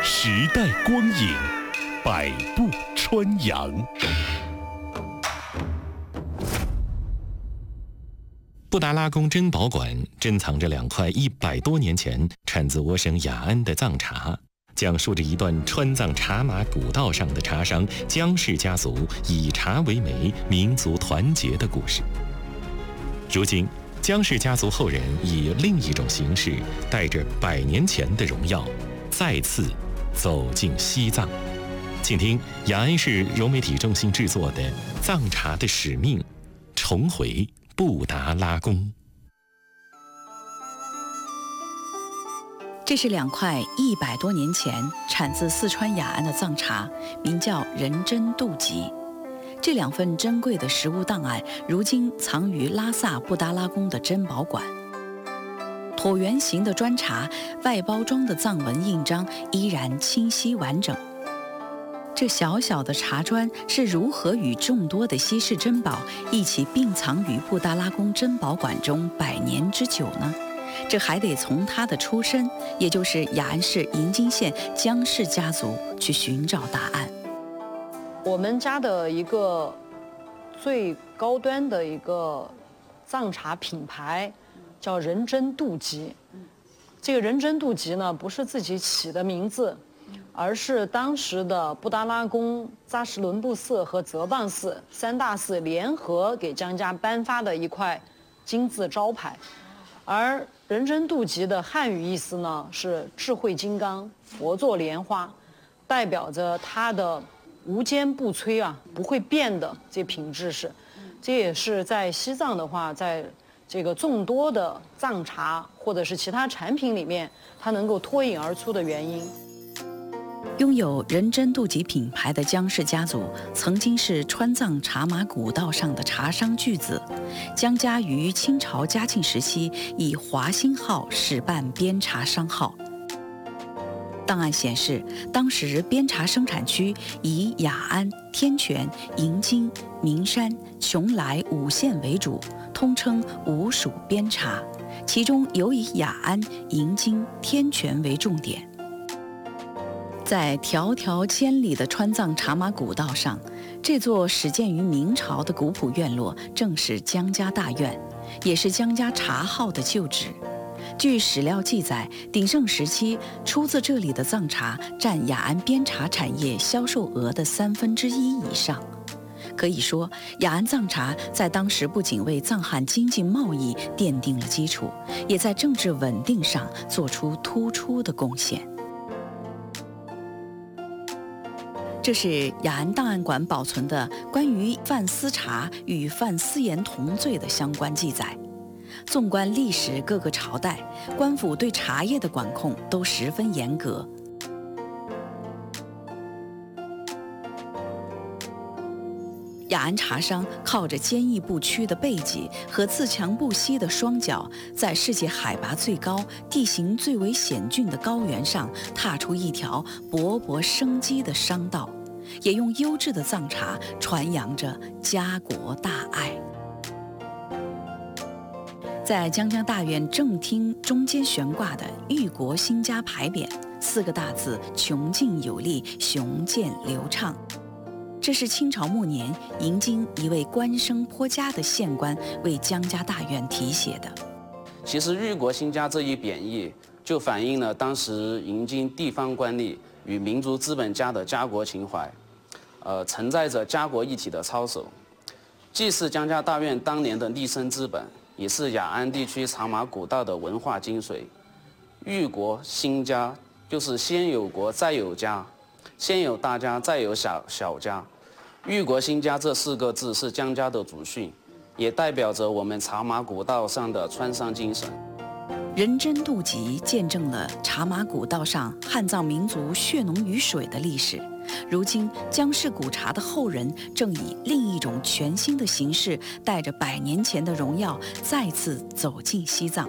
时代光影，百步穿杨。布达拉宫珍宝馆珍藏着2块100多年前产自我省雅安的藏茶，讲述着一段川藏茶马古道上的茶商江氏家族以茶为媒、民族团结的故事。如今，江氏家族后人以另一种形式，带着100年前的荣耀，再次走进西藏。请听雅安市融媒体中心制作的《藏茶的使命》，重回布达拉宫。 这是2块100多年前产自四川雅安的藏茶，名叫仁真度吉。这2份珍贵的实物档案，如今藏于拉萨布达拉宫的珍宝馆。椭圆形的砖茶，外包装的藏文印章依然清晰完整。这小小的茶砖是如何与众多的稀世珍宝一起并藏于布达拉宫珍宝馆中100年之久呢？这还得从它的出身，也就是雅安市银津县江氏家族去寻找答案。 我们家的一个最高端的一个藏茶品牌叫仁真度吉。这个仁真度吉呢，不是自己起的名字，而是当时的布达拉宫、扎什伦布寺和泽邦寺3大寺联合给江家颁发的一块金字招牌。而仁真度吉的汉语意思呢是智慧金刚、佛座莲花，代表着它的无坚不摧啊，不会变的这品质是。这也是在西藏的话，在这个众多的藏茶或者是其他产品里面，它能够脱颖而出的原因。 拥有仁真度吉品牌的江氏家族，曾经是川藏茶马古道上的茶商巨子。江家于清朝嘉庆时期以华兴号始办边茶商号。档案显示，当时边茶生产区以雅安、天全、银津、名山、邛崃5县为主，通称5属边茶，其中尤以雅安、银津、天全为重点。在迢迢千里的川藏茶马古道上，这座始建于明朝的古朴院落正是江家大院，也是江家茶号的旧址。据史料记载，鼎盛时期出自这里的藏茶占雅安边茶产业销售额的1/3以上。可以说，雅安藏茶在当时不仅为藏汉经济贸易奠定了基础，也在政治稳定上做出突出的贡献。这是雅安档案馆保存的关于范思茶与范思言同罪的相关记载。纵观历史各个朝代，官府对茶叶的管控都十分严格。雅安茶商靠着坚毅不屈的背脊和自强不息的双脚，在世界海拔最高、地形最为险峻的高原上，踏出一条勃勃生机的商道，也用优质的藏茶传扬着家国大爱。在江家大院正厅中间悬挂的“裕国兴家”牌匾，4个大字邛劲有力，雄健流畅。这是清朝末年银津一位官声颇佳的县官为江家大院题写的。 其实裕国兴家这一匾义，就反映了当时银津地方官吏与民族资本家的家国情怀，承载着家国一体的操守，既是江家大院当年的立身之本，也是雅安地区茶马古道的文化精髓。裕国兴家就是先有国再有家，先有大家再有小家。裕国兴家这4个字是江家的祖训，也代表着我们茶马古道上的川商精神。 仁真度吉见证了茶马古道上汉藏民族血浓于水的历史。如今，江氏古茶的后人正以另一种全新的形式，带着100年前的荣耀，再次走进西藏。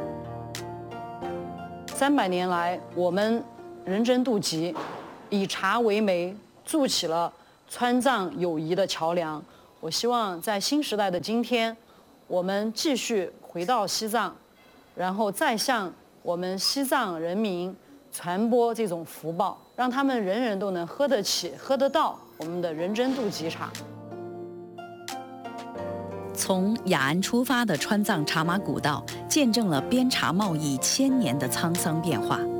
300年来，我们仁真度吉以茶为媒，筑起了川藏友谊的桥梁。我希望在新时代的今天，我们继续回到西藏，然后再向我们西藏人民传播这种福报，让他们人人都能喝得起、喝得到我们的人参杜吉茶。 从雅安出发的川藏茶马古道，见证了边茶贸易1000年的沧桑变化。